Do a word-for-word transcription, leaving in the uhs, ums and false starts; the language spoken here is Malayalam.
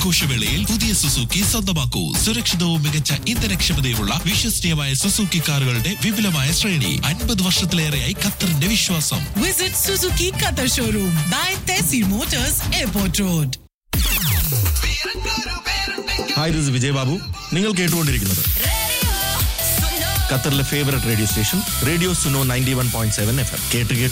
ആഘോഷവേളയിൽ പുതിയ സുസുക്കി സ്വന്തമാക്കൂ. സുരക്ഷിതവും മികച്ച ഇന്ധനക്ഷമതയുമുള്ള വിശ്വസനീയമായ സുസുക്കി കാറുകളുടെ വിപുലമായ ശ്രേണി. അൻപത് വർഷത്തിലേറെയായി ഖത്തറിന്റെ വിശ്വാസം. Visit Suzuki Qatar Showroom by Tessie Motors Airport Road. Hi, this is Vijay Babu. നിങ്ങൾ കേട്ടുകൊണ്ടിരിക്കുന്നത് ഖത്തറിലെ favourite radio station radio Suno ninety one point seven F M. കേട്ട് കേട്ട്